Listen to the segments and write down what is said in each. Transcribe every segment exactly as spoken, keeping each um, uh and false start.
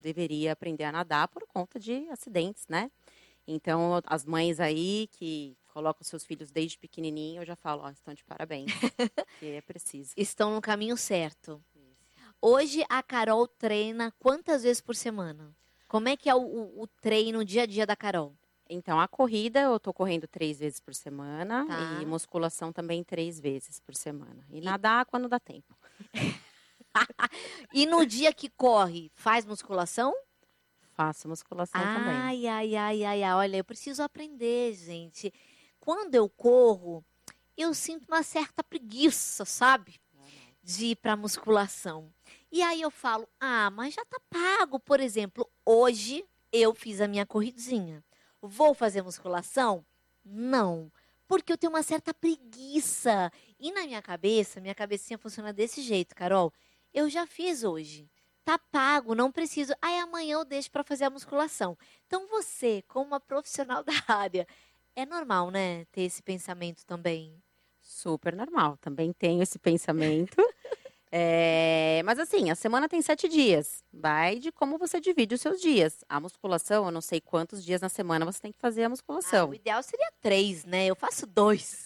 deveria aprender a nadar por conta de acidentes, né? Então, as mães aí que colocam seus filhos desde pequenininho, eu já falo, ó, estão de parabéns, que é preciso. Estão no caminho certo. Isso. Hoje a Carol treina quantas vezes por semana? Como é que é o, o, o treino, o dia a dia da Carol? Então, a corrida eu tô correndo três vezes por semana Tá. e musculação também três vezes por semana. E, E- nadar quando dá tempo. E no dia que corre, faz musculação? Faço musculação também. Ai, ai, ai, ai, ai. Olha, eu preciso aprender, gente. Quando eu corro, eu sinto uma certa preguiça, sabe? De ir pra musculação. E aí eu falo, ah, mas já tá pago. Por exemplo, hoje eu fiz a minha corridinha. Vou fazer musculação? Não. Porque eu tenho uma certa preguiça. E na minha cabeça, minha cabecinha funciona desse jeito, Carol. Eu já fiz hoje. Tá pago, não preciso. Aí amanhã eu deixo para fazer a musculação. Então você, como uma profissional da área, é normal, né, ter esse pensamento também. Super normal, também tenho esse pensamento. É, mas assim, a semana tem sete dias. Vai de como você divide os seus dias. A musculação, eu não sei quantos dias na semana você tem que fazer a Ah, o musculação. ideal seria três, né? Eu faço dois.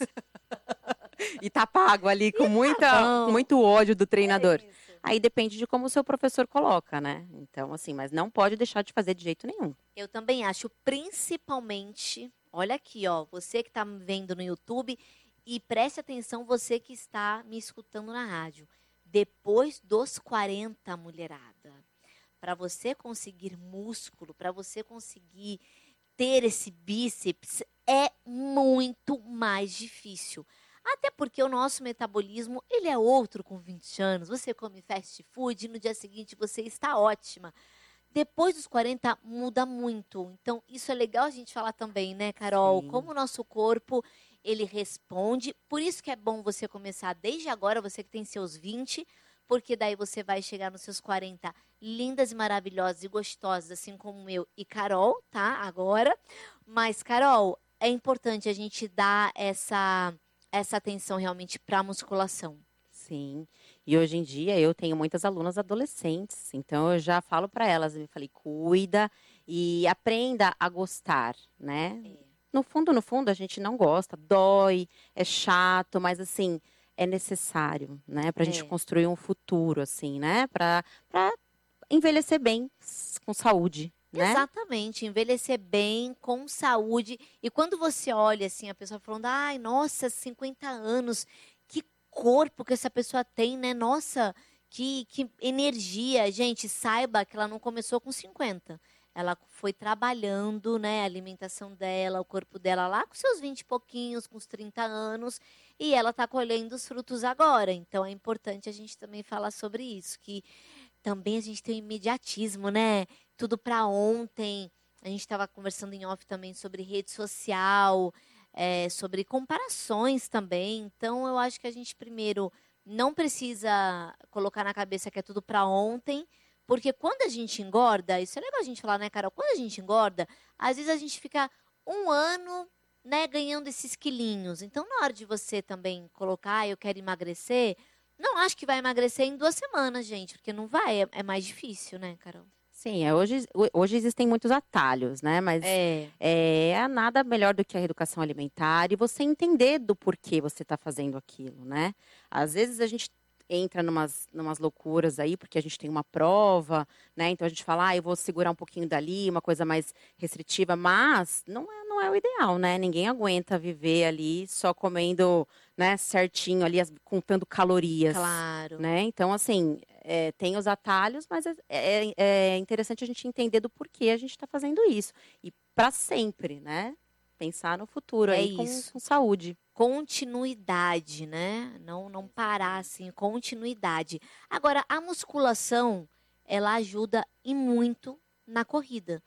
E tá pago ali com, E tá muita, com bom. muito ódio do treinador. É isso. Aí depende de como o seu professor coloca, né? Então, assim, mas não pode deixar de fazer de jeito nenhum. Eu também acho, principalmente, olha aqui, ó, você que está me vendo no YouTube e preste atenção, você que está me escutando na rádio. Depois dos quarenta, mulherada, para você conseguir músculo, para você conseguir ter esse bíceps, é muito mais difícil. Até porque o nosso metabolismo, ele é outro com vinte anos. Você come fast food e no dia seguinte você está ótima. Depois dos quarenta muda muito. Então, isso é legal a gente falar também, né, Carol? Sim. Como o nosso corpo, ele responde. Por isso que é bom você começar desde agora, você que tem seus vinte, porque daí você vai chegar nos seus quarenta lindas e maravilhosas e gostosas, assim como eu e Carol, tá? Agora. Mas, Carol, é importante a gente dar essa, essa atenção realmente para a musculação. Sim. E hoje em dia eu tenho muitas alunas adolescentes, então eu já falo para elas, eu falei, cuida e aprenda a gostar, né? É. No fundo, no fundo, a gente não gosta, dói, é chato, mas assim, é necessário, né? Pra gente É. construir um futuro, assim, né? Pra, pra envelhecer bem, s- com saúde, né? Exatamente, envelhecer bem, com saúde. E quando você olha assim, a pessoa falando, ai, nossa, cinquenta anos, que corpo que essa pessoa tem, né? Nossa, que, que energia. Gente, saiba que ela não começou com cinquenta. Ela foi trabalhando, né, a alimentação dela, o corpo dela lá com seus vinte e pouquinhos, com os trinta anos, e ela está colhendo os frutos agora. Então é importante a gente também falar sobre isso, que também a gente tem o imediatismo, né? Tudo para ontem. A gente estava conversando em off também sobre rede social, é, sobre comparações também. Então, eu acho que a gente primeiro não precisa colocar na cabeça que é tudo para ontem, porque quando a gente engorda, isso é legal a gente falar, né, Carol? Quando a gente engorda, às vezes a gente fica um ano, né, ganhando esses quilinhos. Então, na hora de você também colocar, ah, eu quero emagrecer, não acho que vai emagrecer em duas semanas, gente, porque não vai, é, é mais difícil, né, Carol? Sim, é, hoje, ho- hoje existem muitos atalhos, né? Mas É, é nada melhor do que a educação alimentar e você entender do porquê você está fazendo aquilo, né? Às vezes a gente entra numas, numas loucuras aí, porque a gente tem uma prova, né? Então a gente fala, ah, eu vou segurar um pouquinho dali, uma coisa mais restritiva, mas não é, não é o ideal, né? Ninguém aguenta viver ali só comendo, né, certinho ali, as- contando calorias, claro. né? Então, assim, é, tem os atalhos, mas é, é- é interessante a gente entender do porquê a gente está fazendo isso. E para sempre, né? Pensar no futuro É aí com, isso. com saúde. Continuidade, né? Não, não parar Exatamente. assim, continuidade. Agora, a musculação, ela ajuda e muito na corrida.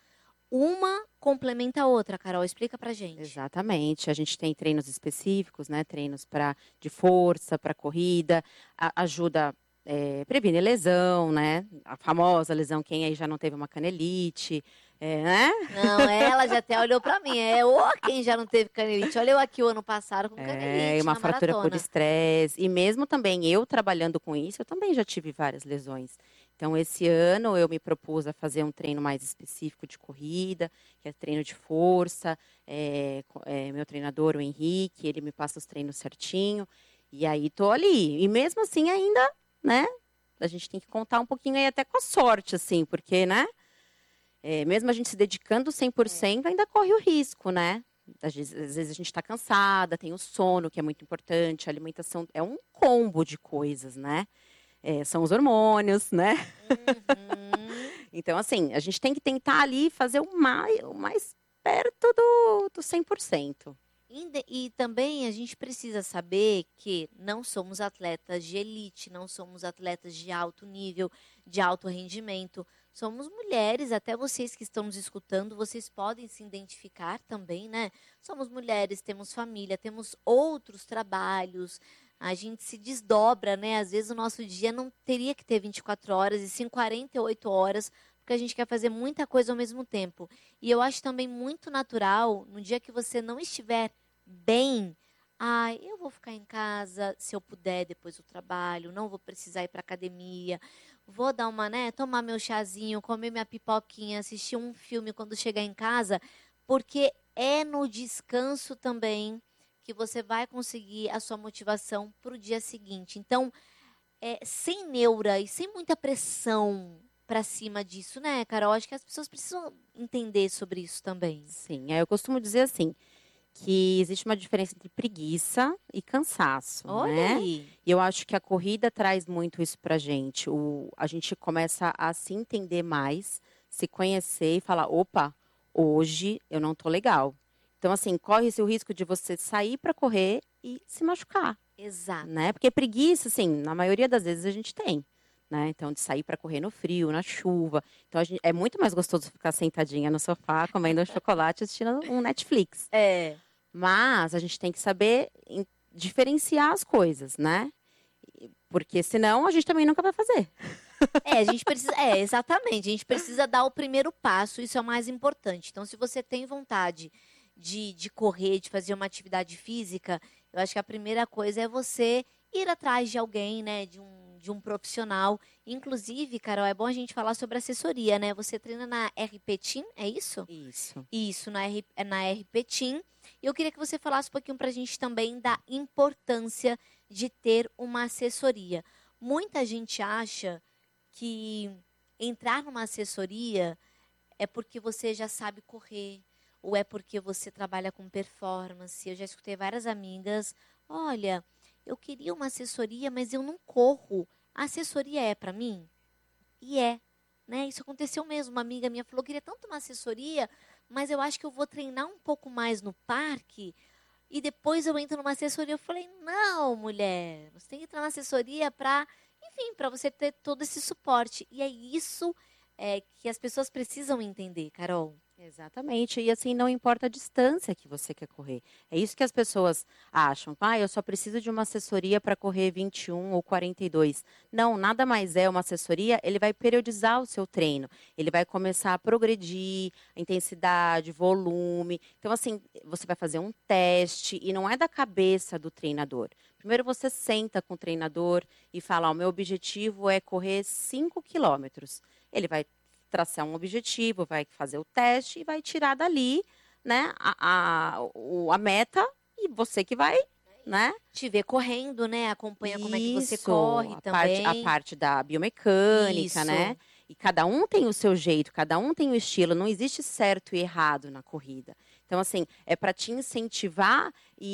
Uma complementa a outra, Carol, explica pra gente. Exatamente. A gente tem treinos específicos, né? Treinos para de força, para corrida, a- ajuda é, prevenir lesão, né? A famosa lesão, quem aí já não teve uma canelite, é, né? Não, ela já até olhou pra mim. É, ô, quem já não teve canelite? Olha eu aqui o ano passado com É, canelite uma na fratura por maratona. estresse. E mesmo também eu trabalhando com isso, eu também já tive várias lesões. Então, esse ano eu me propus a fazer um treino mais específico de corrida, que é treino de força. É, co- é, meu treinador, o Henrique, ele me passa os treinos certinho. E aí tô ali. E mesmo assim ainda, né? A gente tem que contar um pouquinho aí até com a sorte, assim, porque, né? É, mesmo a gente se dedicando cem por cento, ainda corre o risco, né? Às vezes, às vezes a gente está cansada, tem o sono, que é muito importante, a alimentação é um combo de coisas, né? É, são os hormônios, né? Uhum. Então, assim, a gente tem que tentar ali fazer o mais, o mais perto do, do cem por cento. Inde- E também a gente precisa saber que não somos atletas de elite, não somos atletas de alto nível, de alto rendimento. Somos mulheres, até vocês que estão nos escutando, vocês podem se identificar também, né? Somos mulheres, temos família, temos outros trabalhos, a gente se desdobra, né? Às vezes o nosso dia não teria que ter vinte e quatro horas, e sim quarenta e oito horas, porque a gente quer fazer muita coisa ao mesmo tempo. E eu acho também muito natural, no dia que você não estiver bem, ai, eu vou ficar em casa, se eu puder, depois do trabalho, não vou precisar ir para academia, vou dar uma, né, tomar meu chazinho, comer minha pipoquinha, assistir um filme quando chegar em casa, porque é no descanso também que você vai conseguir a sua motivação para o dia seguinte. Então, é, sem neura e sem muita pressão para cima disso, né, Carol? Acho que as pessoas precisam entender sobre isso também. Sim, é, eu costumo dizer assim, que existe uma diferença entre preguiça e cansaço, Olha né? aí. E eu acho que a corrida traz muito isso pra gente. O, a gente começa a se entender mais, se conhecer e falar, opa, hoje eu não tô legal. Então, assim, corre-se o risco de você sair para correr e se machucar, Exato. né? Porque preguiça, assim, na maioria das vezes a gente tem. Né? Então, de sair para correr no frio, na chuva. Então, a gente- é muito mais gostoso ficar sentadinha no sofá, comendo um chocolate, assistindo um Netflix. É. Mas a gente tem que saber em- diferenciar as coisas, né? Porque senão a gente também nunca vai fazer. É, a gente precisa, é, exatamente, a gente precisa dar o primeiro passo, isso é o mais importante. Então, se você tem vontade de, de correr, de fazer uma atividade física, eu acho que a primeira coisa é você ir atrás de alguém, né, de um, de um profissional. Inclusive, Carol, é bom a gente falar sobre assessoria, né? Você treina na R P Team, é isso? Isso. Isso, na, R, é na R P Team. E eu queria que você falasse um pouquinho para a gente também da importância de ter uma assessoria. Muita gente acha que entrar numa assessoria é porque você já sabe correr, ou é porque você trabalha com performance. Eu já escutei várias amigas, olha, eu queria uma assessoria, mas eu não corro. A assessoria é para mim? E é, né? Isso aconteceu mesmo. Uma amiga minha falou, queria tanto uma assessoria, mas eu acho que eu vou treinar um pouco mais no parque e depois eu entro numa assessoria. Eu falei, não, mulher, você tem que entrar na assessoria para, enfim, para você ter todo esse suporte. E é isso é, que as pessoas precisam entender, Carol. Exatamente. E assim, não importa a distância que você quer correr. É isso que as pessoas acham. Ah, eu só preciso de uma assessoria para correr vinte e um ou quarenta e dois. Não, nada mais é uma assessoria. Ele vai periodizar o seu treino. Ele vai começar a progredir a intensidade, volume. Então, assim, você vai fazer um teste e não é da cabeça do treinador. Primeiro você senta com o treinador e fala: "Ó, o meu objetivo é correr cinco quilômetros." Ele vai traçar um objetivo, vai fazer o teste e vai tirar dali, né, a, a, o- a meta e você que vai, né? Te ver correndo, né? Acompanha como é que você Isso, corre a parte, a também. parte da biomecânica, né? Isso. E cada um tem o seu jeito, cada um tem o estilo, não existe certo e errado na corrida. Então, assim, é para te incentivar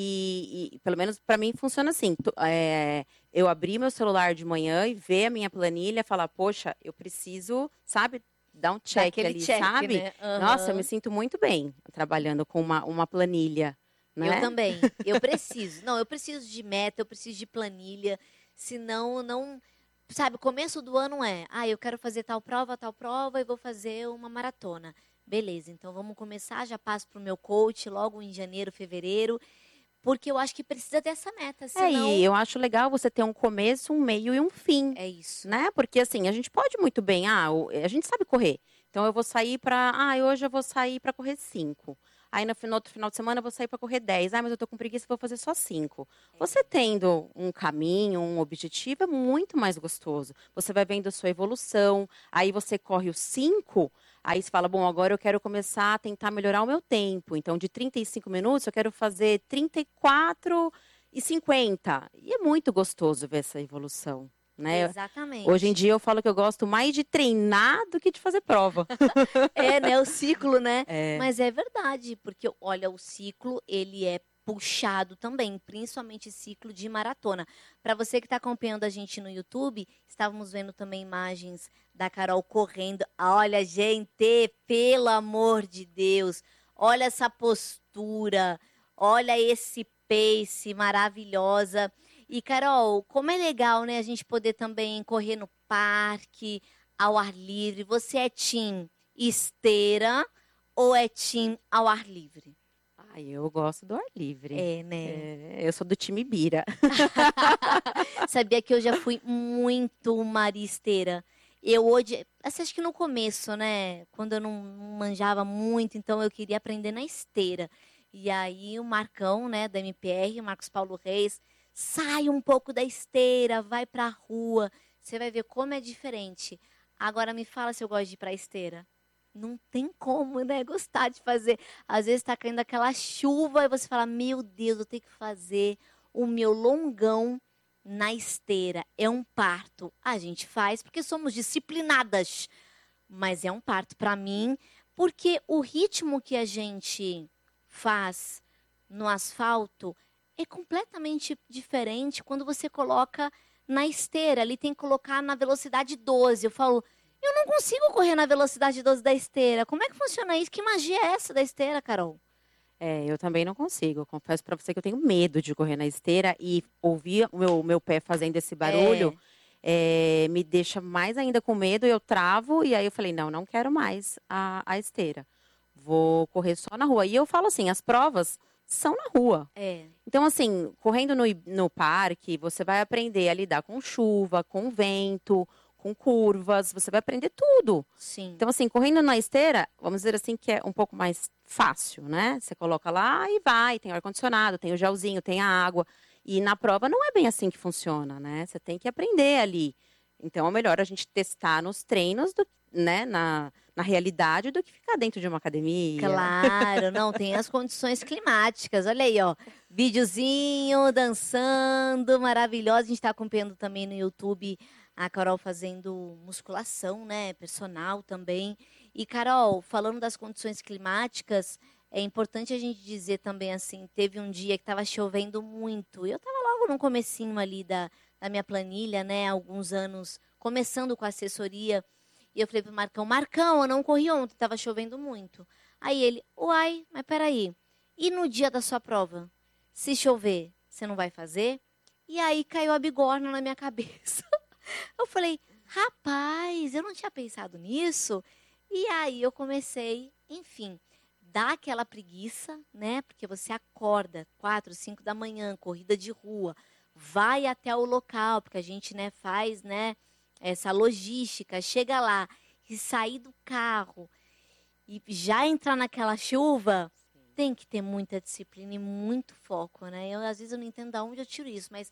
e, e, pelo menos para mim, funciona assim. Tu- é, eu abrir meu celular de manhã e ver a minha planilha, falar, poxa, eu preciso, sabe, dar um Dá check aquele ali, check, sabe? né? Nossa, eu me Aham. sinto muito bem trabalhando com uma, uma planilha, Eu né? também. Eu preciso. Não, eu preciso de meta, eu preciso de planilha. Senão, não. Sabe, começo do ano é. Ah, eu quero fazer tal prova, tal prova e vou fazer uma maratona. Beleza, então vamos começar. Já passo para o meu coach logo em janeiro, fevereiro. Porque eu acho que precisa dessa meta. É, e Senão, eu acho legal você ter um começo, um meio e um fim, é isso. né? Porque assim, a gente pode muito bem, ah, o- a gente sabe correr. Então eu vou sair para, ah, hoje eu vou sair para correr cinco. Aí no, no outro final de semana eu vou sair para correr dez. Ah, mas eu tô com preguiça, vou fazer só cinco. Você tendo um caminho, um objetivo, é muito mais gostoso. Você vai vendo a sua evolução, aí você corre os cinco, aí você fala, bom, agora eu quero começar a tentar melhorar o meu tempo. Então, de trinta e cinco minutos, eu quero fazer trinta e quatro e cinquenta. E é muito gostoso ver essa evolução, né? Exatamente. Hoje em dia eu falo que eu gosto mais de treinar do que de fazer prova. É, né? O ciclo, né? É. Mas é verdade, porque, olha, o ciclo, ele é puxado também, principalmente ciclo de maratona. Para você que está acompanhando a gente no YouTube, estávamos vendo também imagens da Carol correndo. Olha, gente, pelo amor de Deus, olha essa postura, olha esse pace maravilhosa. E, Carol, como é legal, né, a gente poder também correr no parque, ao ar livre. Você é team esteira ou é team ao ar livre? Ai, eu gosto do ar livre. É, né? É, eu sou do time Bira. Sabia que eu já fui muito maristeira. Eu hoje, assim, acho que no começo, né? Quando eu não manjava muito, então eu queria aprender na esteira. E aí o Marcão, né, da M P R, o Marcos Paulo Reis, sai um pouco da esteira, vai pra rua. Você vai ver como é diferente. Agora me fala se eu gosto de ir pra esteira. Não tem como, né? Gostar de fazer. Às vezes tá caindo aquela chuva e você fala, meu Deus, eu tenho que fazer o meu longão na esteira. É um parto. A gente faz porque somos disciplinadas. Mas é um parto para mim, porque o ritmo que a gente faz no asfalto é completamente diferente quando você coloca na esteira. Ali tem que colocar na velocidade doze. Eu falo, eu não consigo correr na velocidade doze da esteira. Como é que funciona isso? Que magia é essa da esteira, Carol? É, eu também não consigo. Eu confesso para você que eu tenho medo de correr na esteira e ouvir o meu, meu pé fazendo esse barulho é. É, me deixa mais ainda com medo. Eu travo e aí eu falei, não, não quero mais a, a esteira. Vou correr só na rua. E eu falo assim, as provas são na rua. É. Então, assim, correndo no, no parque, você vai aprender a lidar com chuva, com vento, com curvas, você vai aprender tudo. Sim. Então, assim, correndo na esteira, vamos dizer assim, que é um pouco mais fácil, né? Você coloca lá e vai, tem ar-condicionado, tem o gelzinho, tem a água. E na prova não é bem assim que funciona, né? Você tem que aprender ali. Então, é melhor a gente testar nos treinos, do, né? Na, na realidade, do que ficar dentro de uma academia. Claro, não, tem as condições climáticas. Olha aí, ó. Videozinho, dançando, maravilhosa. A gente está acompanhando também no YouTube a Carol fazendo musculação, né? Personal também. E, Carol, falando das condições climáticas, é importante a gente dizer também assim, teve um dia que estava chovendo muito. Eu estava logo no comecinho ali da, da minha planilha, né? Alguns anos, começando com a assessoria. E eu falei pro Marcão, Marcão, eu não corri ontem, estava chovendo muito. Aí ele, uai, mas peraí, e no dia da sua prova? Se chover, você não vai fazer? E aí caiu a bigorna na minha cabeça. Eu falei, rapaz, eu não tinha pensado nisso. E aí eu comecei, enfim, dá aquela preguiça, né? Porque você acorda quatro, cinco da manhã, corrida de rua, vai até o local, porque a gente, né, faz, né, essa logística, chega lá e sair do carro e já entrar naquela chuva, tem que ter muita disciplina e muito foco, né? Eu, às vezes eu não entendo de onde eu tiro isso, mas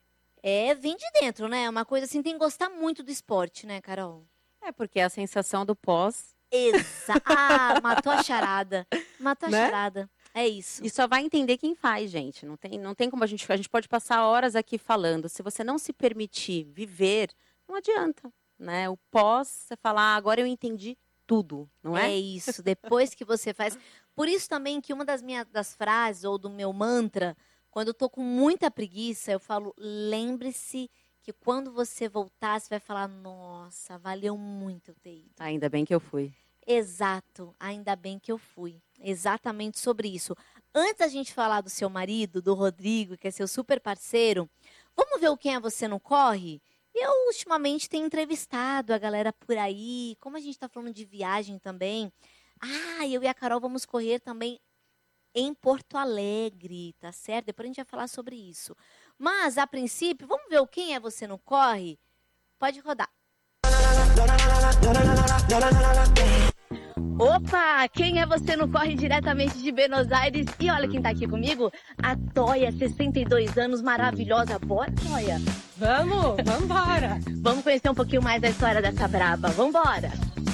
é, vem de dentro, né? Uma coisa assim, tem que gostar muito do esporte, né, Carol? É, porque a sensação do pós... Exato. Ah, matou a charada. Matou a Né? charada. É isso. E só vai entender quem faz, gente. Não tem, não tem como a gente... A gente pode passar horas aqui falando. Se você não se permitir viver, não adianta, né? O pós, você fala, ah, agora eu entendi tudo, não é? É isso. Depois que você faz... Por isso também que uma das minhas das frases, ou do meu mantra, quando eu tô com muita preguiça, eu falo, lembre-se que quando você voltar, você vai falar, nossa, valeu muito eu ter ido. Ainda bem que eu fui. Exato, ainda bem que eu fui. Exatamente sobre isso. Antes da gente falar do seu marido, do Rodrigo, que é seu super parceiro, vamos ver o Quem é Você no Corre? Eu, ultimamente, tenho entrevistado a galera por aí, como a gente está falando de viagem também. Ah, eu e a Carol vamos correr também em Porto Alegre, tá certo? Depois a gente vai falar sobre isso. Mas, a princípio, vamos ver o Quem é Você no Corre? Pode rodar. Opa, quem é você no Corre diretamente de Buenos Aires? E olha quem tá aqui comigo, a Toia, sessenta e dois anos, maravilhosa. Bora, Toia? Vamos, vambora. Vamos conhecer um pouquinho mais da história dessa braba. Vambora.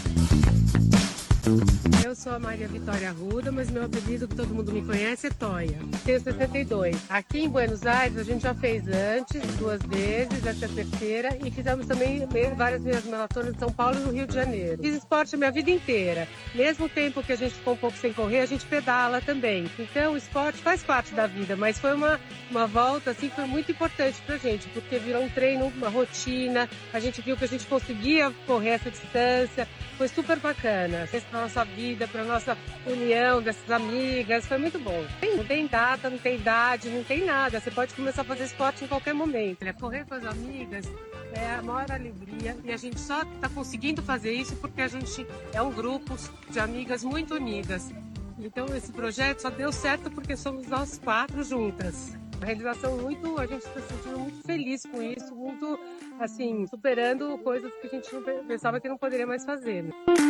Eu sou a Maria Vitória Arruda, mas meu apelido que todo mundo me conhece é Toia. Tenho sessenta e dois. Aqui em Buenos Aires a gente já fez antes, duas vezes, essa é a terceira, e fizemos também várias meias maratonas em São Paulo e no Rio de Janeiro. Fiz esporte a minha vida inteira. Mesmo tempo que a gente ficou um pouco sem correr, a gente pedala também. Então o esporte faz parte da vida, mas foi uma, uma volta assim, que foi muito importante pra gente, porque virou um treino, uma rotina, a gente viu que a gente conseguia correr essa distância, foi super bacana. Para nossa vida, para nossa união dessas amigas, foi muito bom. Não tem data, não tem idade, não tem nada. Você pode começar a fazer esporte em qualquer momento. Correr com as amigas é a maior alegria e a gente só está conseguindo fazer isso porque a gente é um grupo de amigas muito unidas. Então esse projeto só deu certo porque somos nós quatro juntas. A realização muito, a gente está se sentindo muito feliz com isso, muito assim, superando coisas que a gente não pensava que não poderia mais fazer.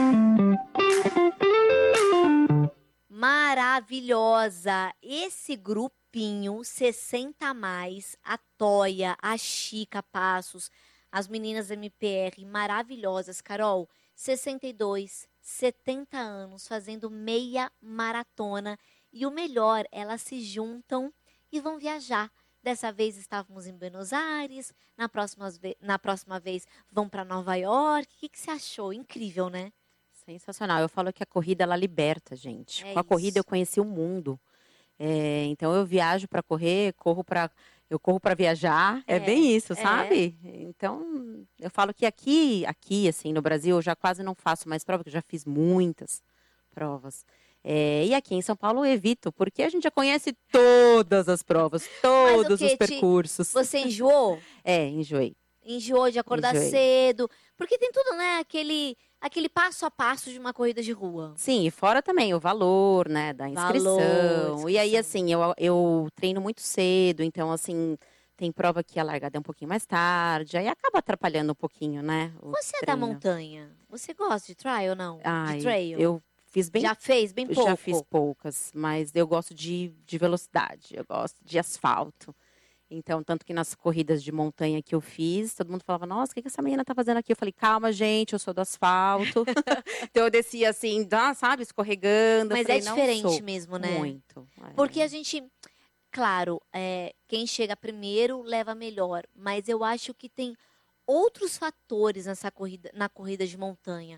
Maravilhosa! Esse grupinho sessenta a mais, a Toia, a Chica Passos, as meninas M P R maravilhosas, Carol, sessenta e dois, setenta anos, fazendo meia maratona. E o melhor, elas se juntam e vão viajar. Dessa vez estávamos em Buenos Aires, na próxima, na próxima vez vão para Nova York. O que, que você achou? Incrível, né? Sensacional. Eu falo que a corrida, ela liberta, gente. É Com a corrida isso. eu conheci o mundo. É, então eu viajo para correr, corro para eu corro para viajar. É, É, bem isso, é. sabe? Então eu falo que aqui, aqui assim no Brasil, eu já quase não faço mais prova, porque eu já fiz muitas provas. É, e aqui em São Paulo eu evito, porque a gente já conhece todas as provas, todos quê? os Te- percursos. Você enjoou? É, enjoei. Enjoou de acordar Enjoei. cedo? Porque tem tudo, né? Aquele, aquele passo a passo de uma corrida de rua. Sim, e fora também o valor, né, da inscrição. Valor, E aí, inscrição. assim, eu, eu treino muito cedo, então, assim, tem prova que a largada é um pouquinho mais tarde, aí acaba atrapalhando um pouquinho, né, o Você é da treino. montanha? Você gosta de trail ou não? Ai, de trail? eu fiz bem, Já fez bem pouco? já fiz poucas, mas eu gosto de, de velocidade, eu gosto de asfalto. Então, tanto que nas corridas de montanha que eu fiz, todo mundo falava, nossa, o que que essa menina tá fazendo aqui? Eu falei, calma, gente, eu sou do asfalto. Então, eu descia assim, dá, sabe, escorregando. Eu Mas falei, é "Não diferente sou". mesmo, né? Muito. é. Porque a gente, claro, é, quem chega primeiro leva melhor, mas eu acho que tem outros fatores nessa corrida, na corrida de montanha.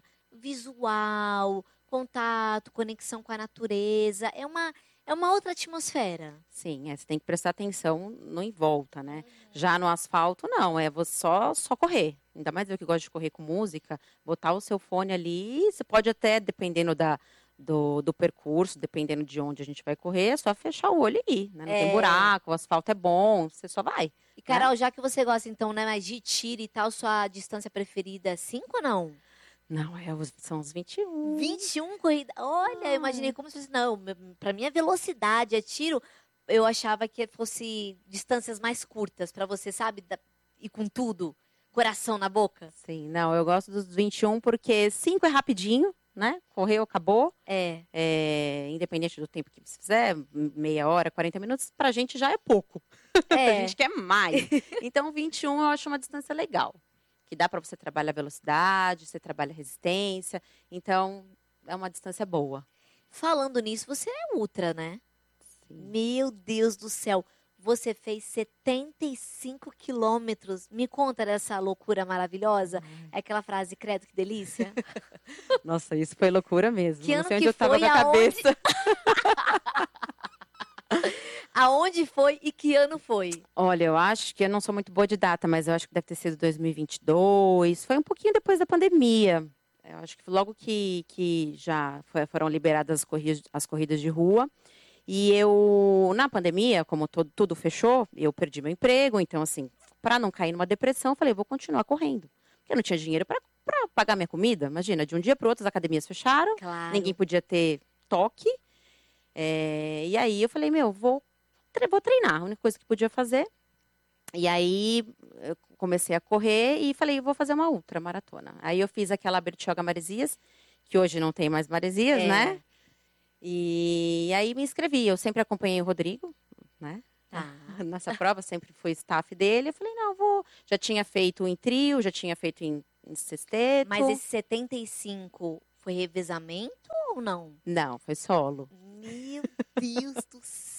Visual, contato, conexão com a natureza. É uma, é uma outra atmosfera. Sim, é, você tem que prestar atenção no em volta, né? Já no asfalto, não, é você só, só correr. Ainda mais eu que gosto de correr com música, botar o seu fone ali, você pode até, dependendo da, do, do percurso, dependendo de onde a gente vai correr, é só fechar o olho e ir, né? Não É. tem buraco, o asfalto é bom, você só vai. E, Carol, já que você gosta, então, né, mais de tiro e tal, sua distância preferida é cinco ou não? Não, é, os- são os vinte e um. vinte e um corridas. Olha, eu imaginei como se fosse. Não, me- pra mim é velocidade, é tiro. Eu achava que fosse distâncias mais curtas, pra você, sabe? Da- E com tudo, coração na boca. Sim, não, eu gosto dos vinte e um porque cinco é rapidinho, né? Correu, acabou. É. É, independente do tempo que você fizer, meia hora, quarenta minutos, pra gente já é pouco. A É. gente quer mais. Então, vinte e um eu acho uma distância legal. Que dá para você trabalhar velocidade, você trabalha resistência. Então, é uma distância boa. Falando nisso, você é ultra, né? Sim. Meu Deus do céu. Você fez setenta e cinco quilômetros. Me conta dessa loucura maravilhosa. É aquela frase, credo, que delícia. Nossa, isso foi loucura mesmo. Que Não ano sei onde que eu tava foi, com a aonde? cabeça. Aonde foi e que ano foi? Olha, eu acho que eu não sou muito boa de data, mas eu acho que deve ter sido dois mil e vinte e dois. Foi um pouquinho depois da pandemia. Eu acho que logo que, que já foi- foram liberadas as corridas, as corridas de rua. E eu, na pandemia, como todo, tudo fechou, eu perdi meu emprego. Então, assim, para não cair numa depressão, eu falei, vou continuar correndo. Porque eu não tinha dinheiro para pagar minha comida. Imagina, de um dia para o outro as academias fecharam, Claro. ninguém podia ter toque. É, e aí eu falei, meu, vou, tre- vou treinar, a única coisa que podia fazer. E aí eu comecei a correr e falei, vou fazer uma ultramaratona. Aí eu fiz aquela Bertioga Maresias, que hoje não tem mais Maresias, É. né? E aí me inscrevi. Eu sempre acompanhei o Rodrigo, né? Tá. Nessa prova, sempre fui staff dele. Eu falei, não, vou. Já tinha feito em trio, já tinha feito em, em sexteto. Mas esse setenta e cinco foi revezamento ou não? Não, foi solo. Meu Deus do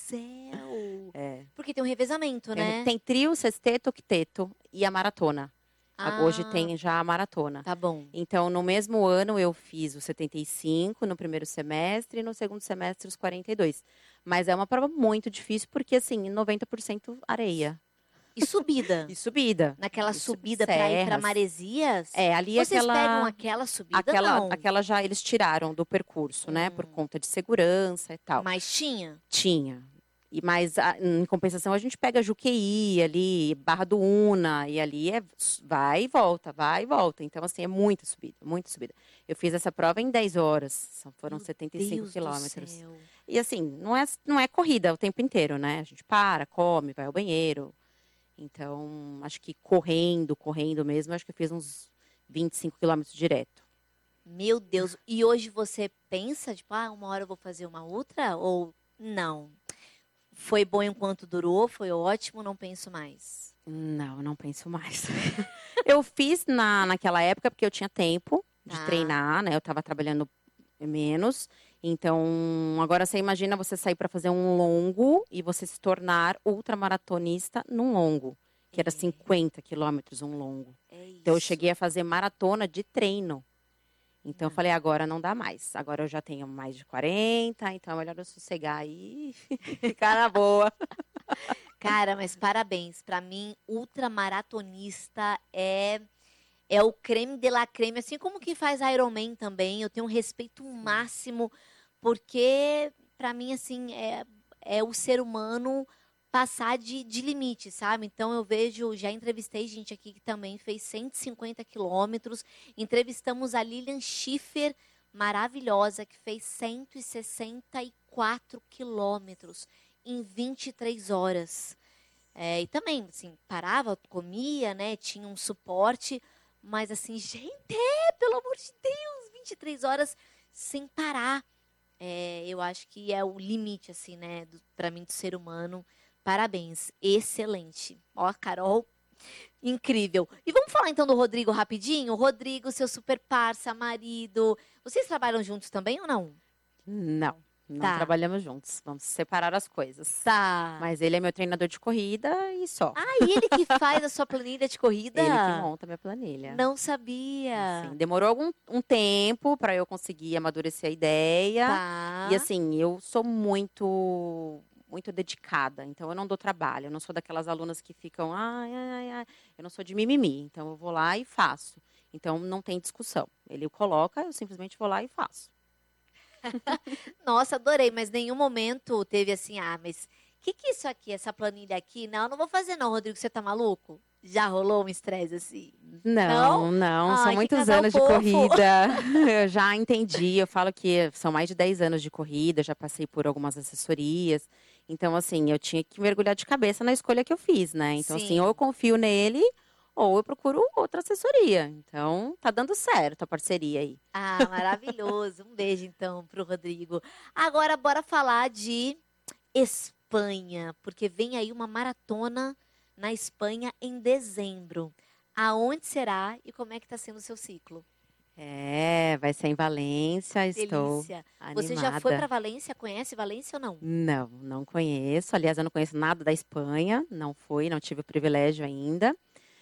céu! É. Porque tem um revezamento, né? Tem trio, sexteto, octeto e a maratona. Ah, Hoje tem já a maratona. Tá bom. Então, no mesmo ano, eu fiz os setenta e cinco no primeiro semestre e no segundo semestre os quarenta e dois. Mas é uma prova muito difícil, porque, assim, noventa por cento areia. E subida? E subida. Naquela E subida para ir para serras. Maresias? É, ali Vocês aquela... pegam aquela subida, aquela, não? aquela já eles tiraram do percurso, né? Por conta de segurança e tal. Mas tinha? Tinha. E, mas, a- em compensação, a gente pega Juqueí ali, Barra do Una, e ali é vai e volta, vai e volta. Então, assim, é muita subida, muita subida. Eu fiz essa prova em dez horas, são- foram Meu setenta e cinco Deus do quilômetros. céu. E assim, não é, não é corrida o tempo inteiro, né? A gente para, come, vai ao banheiro. Então, acho que correndo, correndo mesmo, acho que eu fiz uns vinte e cinco quilômetros direto. Meu Deus. E hoje você pensa, tipo, ah, uma hora eu vou fazer uma outra? Ou não? Foi bom enquanto durou, foi ótimo, não penso mais. Não, não penso mais. Eu fiz na, naquela época porque eu tinha tempo de Tá. treinar, né? Eu estava trabalhando menos. Então, agora você imagina você sair para fazer um longo e você se tornar ultramaratonista num longo, que era É. cinquenta quilômetros um longo. É isso. Então, eu cheguei a fazer maratona de treino. Então, eu falei, agora não dá mais. Agora eu já tenho mais de quarenta, então é melhor eu sossegar aí e ficar na boa. Cara, mas parabéns. Pra mim, ultramaratonista é é o creme de la creme, assim como quem faz Ironman também. Eu tenho um respeito máximo, porque pra mim, assim, é, é o ser humano passar de, de limite, sabe? Então eu vejo, já entrevistei gente aqui que também fez cento e cinquenta quilômetros. Entrevistamos a Lilian Schiffer, maravilhosa, que fez cento e sessenta e quatro quilômetros em vinte e três horas. É, e também, assim, parava, comia, né? Tinha um suporte, mas assim, gente, pelo amor de Deus, vinte e três horas sem parar. É, eu acho que é o limite, assim, né, do, pra mim, do ser humano. Parabéns, excelente. Ó, Carol, incrível. E vamos falar então do Rodrigo rapidinho? Rodrigo, seu super parça, marido. Vocês trabalham juntos também ou não? Não, não Tá. trabalhamos juntos. Vamos separar as coisas. Tá. Mas ele é meu treinador de corrida e só. Ah, e ele que faz a sua planilha de corrida? Ele que monta minha planilha. Não sabia. Assim, demorou algum um tempo para eu conseguir amadurecer a ideia. Tá. E assim, eu sou muito muito dedicada, então eu não dou trabalho. Eu não sou daquelas alunas que ficam, ai, ai, ai, ai. Eu não sou de mimimi, então eu vou lá e faço. Então não tem discussão. Ele coloca, eu simplesmente vou lá e faço. Nossa, adorei, mas nenhum momento teve assim, ah, mas o que, que é isso aqui, essa planilha aqui? Não, não vou fazer não, Rodrigo, você tá maluco? Já rolou um estresse assim? Não, não, Ai, são que muitos casal anos de fofo. corrida. Eu já entendi, eu falo que são mais de dez anos de corrida, já passei por algumas assessorias. Então, assim, eu tinha que mergulhar de cabeça na escolha que eu fiz, né? Então, Sim. assim, ou eu confio nele, ou eu procuro outra assessoria. Então, tá dando certo a parceria aí. Ah, maravilhoso. Um beijo então pro Rodrigo. Agora bora falar de Espanha, porque vem aí uma maratona na Espanha em dezembro. Aonde será e como é que tá sendo o seu ciclo? É, vai ser em Valência, estou Delícia. animada. Você já foi para Valência? Conhece Valência ou não? Não, não conheço. Aliás, eu não conheço nada da Espanha. Não fui, não tive o privilégio ainda.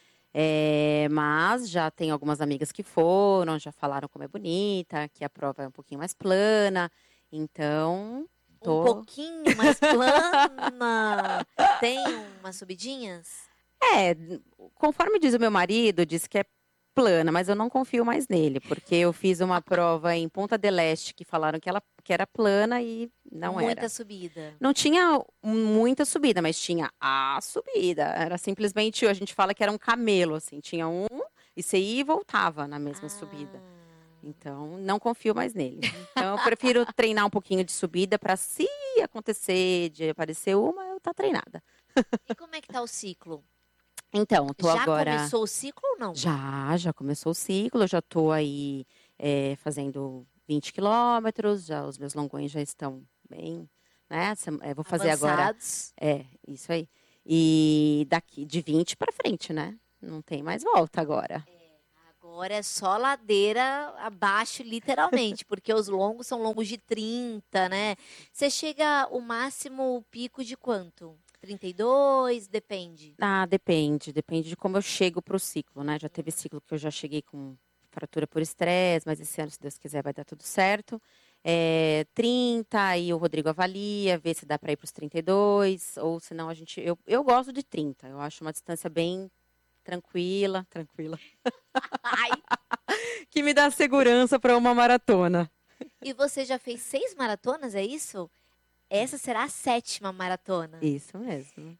É, mas já tenho algumas amigas que foram, já falaram como é bonita, que a prova é um pouquinho mais plana. Então, tô... Um pouquinho mais plana. Tem umas subidinhas? É, conforme diz o meu marido, diz que é plana, mas eu não confio mais nele, porque eu fiz uma prova em Punta del Este que falaram que ela que era plana e não Muita era. subida. Não tinha muita subida, mas tinha a subida. Era simplesmente, a gente fala que era um camelo, assim, tinha um e você ia e voltava na mesma subida. Ah. Então, não confio mais nele. Então, eu prefiro treinar um pouquinho de subida para se acontecer de aparecer uma, eu tá treinada. E como é que tá o ciclo? Então, tô Já agora. começou o ciclo ou não? Já, já começou o ciclo, eu já tô aí é, fazendo vinte quilômetros, já os meus longões já estão bem, né? Sem- é, vou fazer agora, Avançados. é, isso aí. E daqui de vinte para frente, né? Não tem mais volta agora. Agora é só ladeira abaixo, literalmente, porque os longos são longos de trinta, né? Você chega o máximo, o pico de quanto? trinta e dois, depende. Ah, depende, depende de como eu chego para o ciclo, né? Já teve ciclo que eu já cheguei com fratura por estresse, mas esse ano, se Deus quiser, vai dar tudo certo. É, trinta, aí o Rodrigo avalia, vê se dá para ir para os trinta e dois, ou senão a gente. Eu, eu gosto de trinta, eu acho uma distância bem tranquila, tranquila, Ai! que me dá segurança para uma maratona. E você já fez seis maratonas, é isso? Essa será a sétima maratona. Isso mesmo.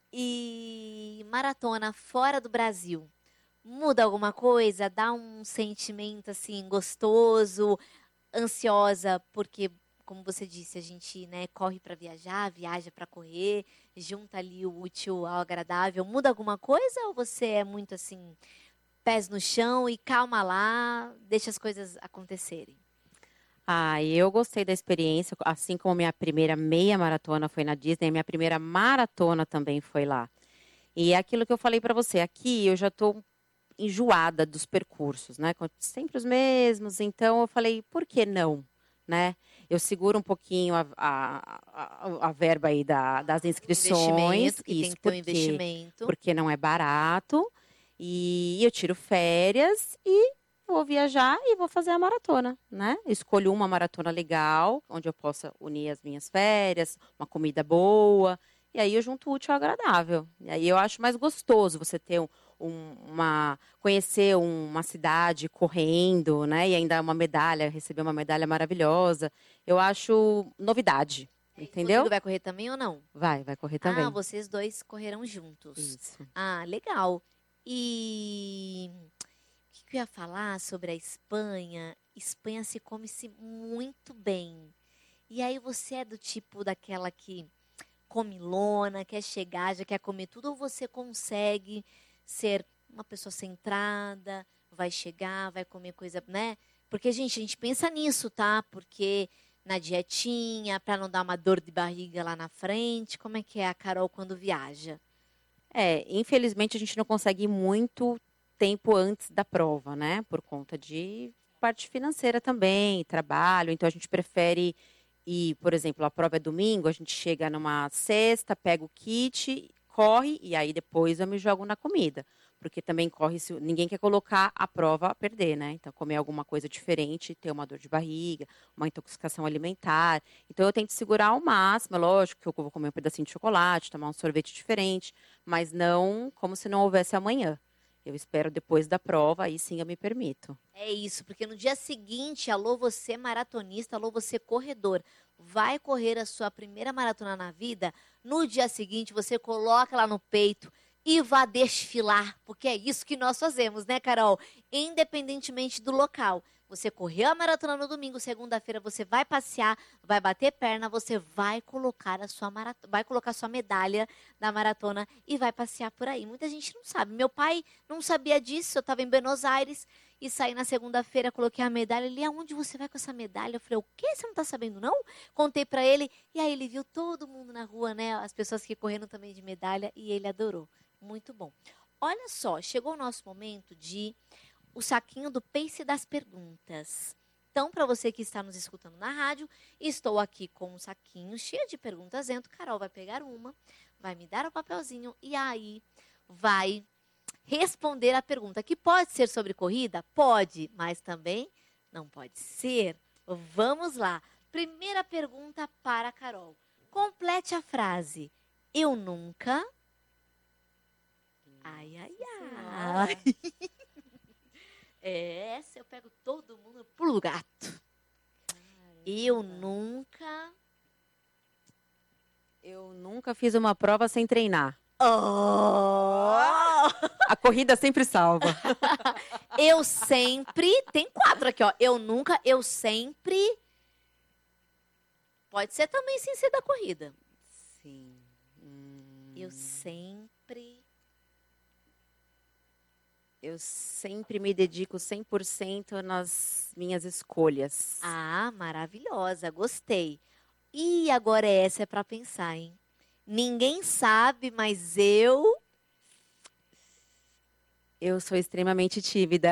E maratona fora do Brasil, muda alguma coisa? Dá um sentimento assim gostoso, ansiosa, porque como você disse, a gente, né, corre para viajar, viaja para correr, junta ali o útil ao agradável. Muda alguma coisa ou você é muito assim, pés no chão e calma lá, deixa as coisas acontecerem? Ah, e eu gostei da experiência, assim como minha primeira meia maratona foi na Disney, minha primeira maratona também foi lá. E é aquilo que eu falei para você, aqui eu já estou enjoada dos percursos, né? com- Sempre os mesmos, então eu falei, por que não, né? Eu seguro um pouquinho a, a, a, a verba aí da, das inscrições, Investimento, que tem isso que ter um porque, investimento. porque não é barato, e eu tiro férias e vou viajar e vou fazer a maratona, né? Escolho uma maratona legal, onde eu possa unir as minhas férias, uma comida boa, e aí eu junto o útil ao agradável. E aí eu acho mais gostoso você ter um, um- uma conhecer uma cidade correndo, né? E ainda uma medalha, receber uma medalha maravilhosa. Eu acho novidade, O Rodrigo entendeu? vai correr também ou não? Vai, vai correr Ah, também. vocês dois correram juntos. Isso. Ah, legal. E o que que eu ia falar sobre a Espanha? Espanha se come-se muito bem. E aí você é do tipo daquela que come lona, quer chegar, já quer comer tudo, ou você consegue ser uma pessoa centrada, vai chegar, vai comer coisa, né? Porque, gente, a gente pensa nisso, tá? Porque na dietinha, para não dar uma dor de barriga lá na frente, como é que é a Carol quando viaja? É, infelizmente a gente não consegue ir muito tempo antes da prova, né? Por conta de parte financeira também, trabalho. Então a gente prefere ir, por exemplo, a prova é domingo, a gente chega numa sexta, pega o kit, corre e aí depois eu me jogo na comida. Porque também corre, se ninguém quer colocar a prova a perder, né? Então, comer alguma coisa diferente, ter uma dor de barriga, uma intoxicação alimentar. Então, eu tento segurar ao máximo, é lógico que eu vou comer um pedacinho de chocolate, tomar um sorvete diferente, mas não como se não houvesse amanhã. Eu espero depois da prova, aí sim eu me permito. É isso, porque no dia seguinte, alô você maratonista, alô você corredor, vai correr a sua primeira maratona na vida, no dia seguinte você coloca lá no peito e vá desfilar, porque é isso que nós fazemos, né, Carol? Independentemente do local. Você correu a maratona no domingo, segunda-feira você vai passear, vai bater perna, você vai colocar a sua maratona, vai colocar a sua medalha da maratona e vai passear por aí. Muita gente não sabe. Meu pai não sabia disso, eu estava em Buenos Aires e saí na segunda-feira, coloquei a medalha. Ele, aonde você vai com essa medalha? Eu falei, o quê? Você não tá sabendo, não? Contei pra ele. E aí ele viu todo mundo na rua, né? As pessoas que correram também de medalha. E ele adorou. Muito bom. Olha só, chegou o nosso momento de o saquinho do Pace das perguntas. Então, para você que está nos escutando na rádio, estou aqui com um saquinho cheio de perguntas dentro. Carol vai pegar uma, vai me dar o papelzinho e aí vai responder a pergunta, que pode ser sobre corrida? Pode, mas também não pode ser. Vamos lá. Primeira pergunta para a Carol. Complete a frase. Eu nunca. Ai, ai, ai. É, essa eu pego todo mundo pro gato. Eu nunca. Eu nunca fiz uma prova sem treinar. Oh! A corrida sempre salva. Eu sempre. Tem quatro aqui, ó. Eu nunca, eu sempre. Pode ser também sem ser da corrida. Sim. Hum, Eu sempre. Eu sempre me dedico cem por cento nas minhas escolhas. Ah, maravilhosa, gostei. E agora essa é para pensar, hein? Ninguém sabe, mas eu... Eu sou extremamente tímida.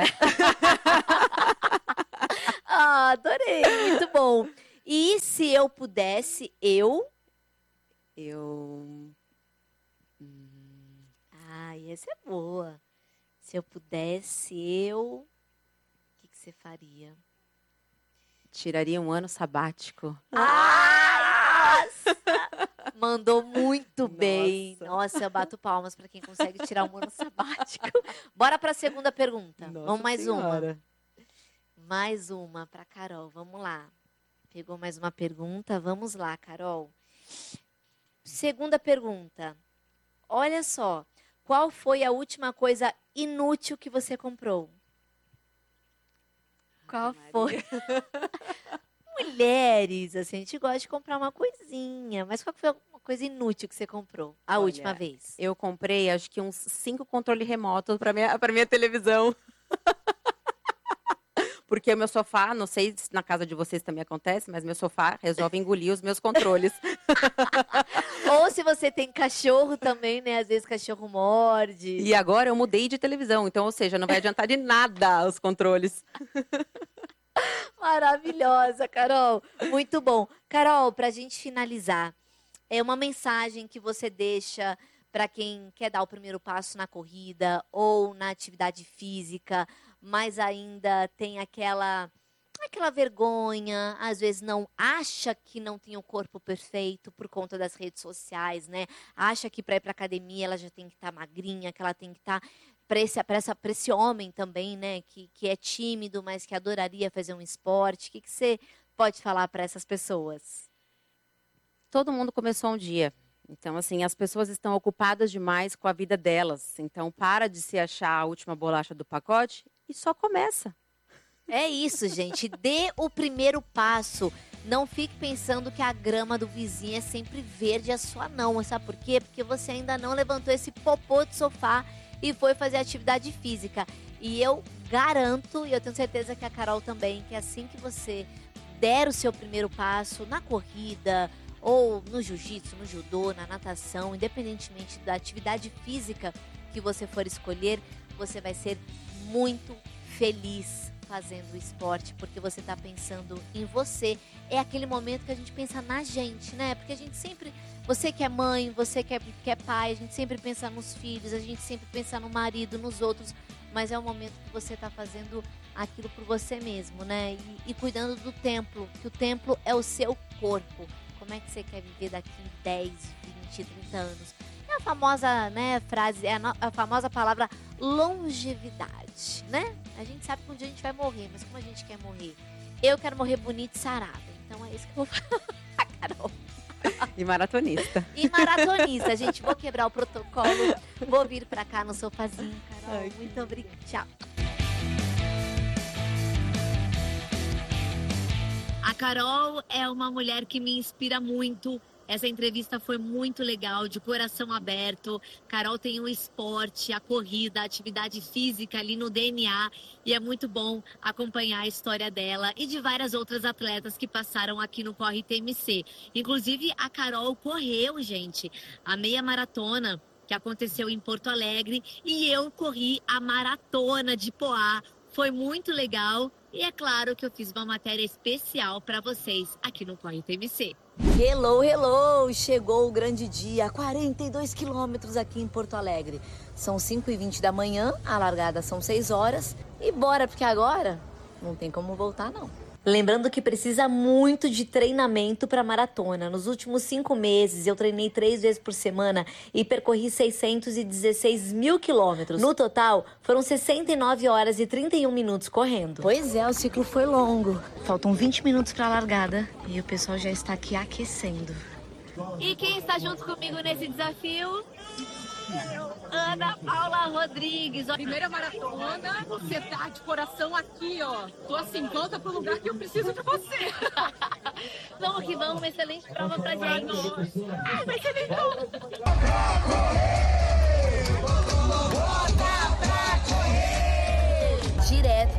Ah, adorei, muito bom. E se eu pudesse, eu... Eu... Ai, essa é boa. Se eu pudesse, eu... O que, que você faria? Tiraria um ano sabático. Ai, nossa! Mandou muito bem. Nossa. Nossa, eu bato palmas para quem consegue tirar um ano sabático. Bora para a segunda pergunta. Nossa Vamos mais Senhora. uma. Mais uma para Carol. Vamos lá. Pegou mais uma pergunta? Vamos lá, Carol. Segunda pergunta. Olha só. Qual foi a última coisa inútil que você comprou? Qual foi? Mulheres, assim, a gente gosta de comprar uma coisinha. Mas qual foi uma coisa inútil que você comprou a Olha, última vez? Eu comprei, acho que uns cinco controles remotos para minha, para minha televisão. Porque o meu sofá, não sei se na casa de vocês também acontece, mas meu sofá resolve engolir os meus controles. Ou se você tem cachorro também, né? Às vezes cachorro morde. E agora eu mudei de televisão, então, ou seja, não vai adiantar de nada os controles. Maravilhosa, Carol. Muito bom. Carol, para a gente finalizar, é uma mensagem que você deixa para quem quer dar o primeiro passo na corrida ou na atividade física, mas ainda tem aquela aquela vergonha, às vezes não acha que não tem o corpo perfeito por conta das redes sociais, né? Acha que para ir para academia ela já tem que estar tá magrinha, que ela tem que estar tá para esse, pra essa, pra esse homem também, né? Que, que é tímido, mas que adoraria fazer um esporte. O que, que você pode falar para essas pessoas? Todo mundo começou um dia. Então, assim, as pessoas estão ocupadas demais com a vida delas. Então, para de se achar a última bolacha do pacote e só começa. É isso, gente. Dê o primeiro passo. Não fique pensando que a grama do vizinho é sempre verde e a sua não. Sabe por quê? Porque você ainda não levantou esse popô de sofá e foi fazer atividade física. E eu garanto, e eu tenho certeza que a Carol também, que assim que você der o seu primeiro passo na corrida, ou no jiu-jitsu, no judô, na natação, independentemente da atividade física que você for escolher, você vai ser muito feliz fazendo o esporte, porque você está pensando em você. É aquele momento que a gente pensa na gente, né? Porque a gente sempre, você que é mãe, você que é, que é pai, a gente sempre pensa nos filhos, a gente sempre pensa no marido, nos outros, mas é o momento que você está fazendo aquilo por você mesmo, né? E, e cuidando do templo, que o templo é o seu corpo. Como é que você quer viver daqui dez, vinte, trinta anos? É a famosa, né, frase, é a, no, a famosa palavra longevidade, né? A gente sabe que um dia a gente vai morrer, mas como a gente quer morrer? Eu quero morrer bonita e sarada. Então é isso que eu vou falar, Carol. E maratonista. E maratonista, gente. Vou quebrar o protocolo. Vou vir pra cá no sofazinho, Carol. Ai, muito obrigada. Tchau. A Carol é uma mulher que me inspira muito. Essa entrevista foi muito legal, de coração aberto. Carol tem o esporte, a corrida, a atividade física ali no D N A. E é muito bom acompanhar a história dela e de várias outras atletas que passaram aqui no Corre T M C. Inclusive, a Carol correu, gente, a meia maratona que aconteceu em Porto Alegre. E eu corri a maratona de Poá. Foi muito legal. E é claro que eu fiz uma matéria especial para vocês aqui no Corre T M C. Hello, hello! Chegou o grande dia, quarenta e dois quilômetros aqui em Porto Alegre. São cinco e vinte da manhã, a largada são seis horas. E bora, porque agora não tem como voltar, não. Lembrando que precisa muito de treinamento para maratona. Nos últimos cinco meses, eu treinei três vezes por semana e percorri seiscentos e dezesseis mil quilômetros. No total, foram sessenta e nove horas e trinta e um minutos correndo. Pois é, o ciclo foi longo. Faltam vinte minutos para a largada e o pessoal já está aqui aquecendo. E quem está junto comigo nesse desafio? Ana Paula Rodrigues. Primeira maratona, você tá de coração aqui, ó. Tô assim, volta pro lugar que eu preciso de você. Vamos que vamos, uma excelente prova pra gente. Ai, vai ser lindo.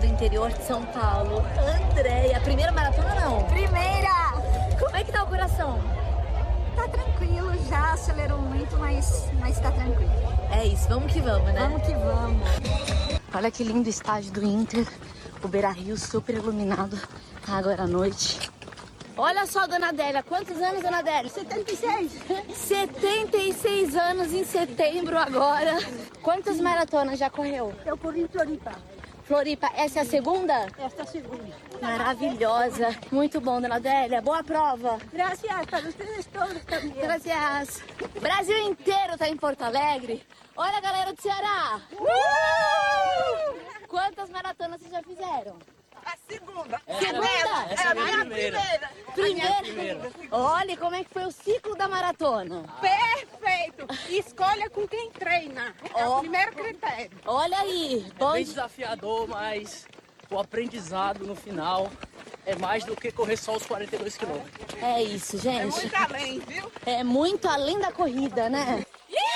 do interior de São Paulo. Andréia, primeira maratona não? Primeira! Como é que tá o coração? Tá tranquilo, já acelerou muito, mas, mas tá tranquilo. É isso, vamos que vamos, né? Vamos que vamos. Olha que lindo estádio do Inter, o Beira-Rio super iluminado agora à noite. Olha só, dona Adélia, quantos anos, dona Adélia? setenta e seis. setenta e seis anos em setembro agora. Quantas maratonas já correu? Eu corri em Floripa. Floripa, essa é a segunda? Esta segunda. Maravilhosa. Muito bom, dona Adélia. Boa prova. Graças para vocês todos também. Graças. Brasil inteiro tá em Porto Alegre. Olha a galera do Ceará. Uh! Quantas maratonas vocês já fizeram? A segunda. Segunda? Essa é a minha primeira. Primeira? primeira. Olha como é que foi o ciclo da maratona. Perfeito. Escolha com quem treina. É Ó. o primeiro critério. Olha aí. É Bom bem dia. desafiador, mas o aprendizado no final é mais do que correr só os quarenta e dois quilômetros. É isso, É gente. muito além, viu? É muito além da corrida, né?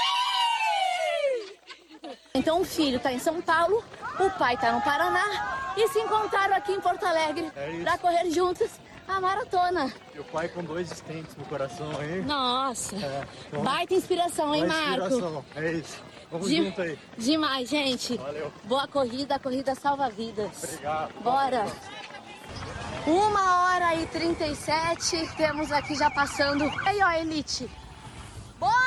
Então o filho tá em São Paulo, o pai tá no Paraná e se encontraram aqui em Porto Alegre para correr juntos a maratona. Meu pai com dois estentes no coração aí. Nossa, É, então, baita inspiração, hein, uma Marco? inspiração. É isso. Vamos De- junto aí. Demais, gente. Valeu. Boa corrida, a corrida salva vidas. Obrigado. Bora. Uma hora e trinta e sete, temos aqui já passando. Aí, ó, Elite. Bora!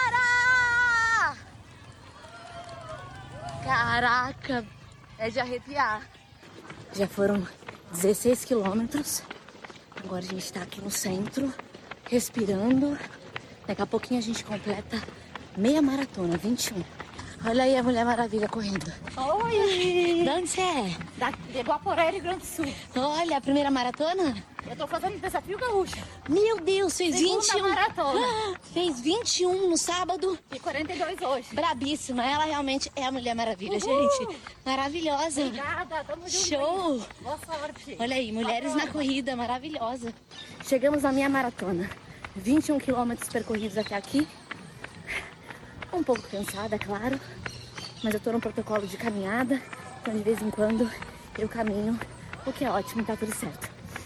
Caraca, é de arrepiar. Já foram dezesseis quilômetros. Agora a gente tá aqui no centro, respirando. Daqui a pouquinho a gente completa meia maratona, vinte e um. Olha aí a Mulher Maravilha correndo. Oi! De onde você é? Da, de Guaporé, Rio Grande do Sul. Olha, a primeira maratona? Eu tô fazendo desafio gaúcho. Meu Deus, fez Segunda vinte e um. maratona. Ah, fez vinte e um no sábado. E quarenta e dois hoje. Brabíssima. Ela realmente é a Mulher Maravilha, Uhul. gente. Maravilhosa. Obrigada, tamo junto. Show. Boa sorte. Olha aí, mulheres na corrida, maravilhosa. Chegamos à minha maratona. vinte e um quilômetros percorridos até aqui. Um pouco cansada, claro. Mas eu tô no protocolo de caminhada. Então, de vez em quando, eu caminho. O que é ótimo, tá tudo certo.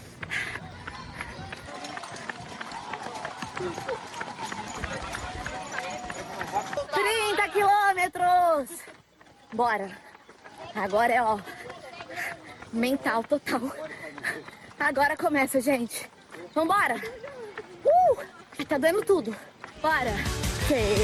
trinta quilômetros! Bora! Agora é, ó, mental total. Agora começa, gente. Vambora! Uh! Tá dando tudo. Bora!